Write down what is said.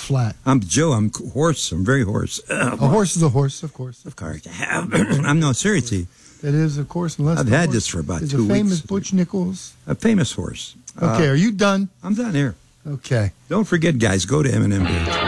flat? I'm Joe. I'm hoarse. I'm very hoarse. A horse is a horse, of course. Of course. I'm no, seriously. It is, of course. Unless I've had this for about 2 weeks. Is a famous Butch Nichols. A famous horse. Okay, are you done? I'm done here. Okay. Don't forget, guys, go to M&M Beer.